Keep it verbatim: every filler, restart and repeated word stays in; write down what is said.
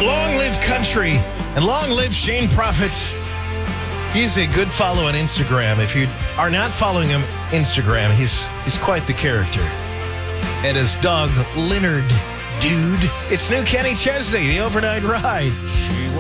Long live country and long live Shane Prophet. He's a good follow on Instagram. If you are not following him Instagram, he's he's quite the character. And his dog, Leonard, dude. It's new Kenny Chesney, the overnight ride.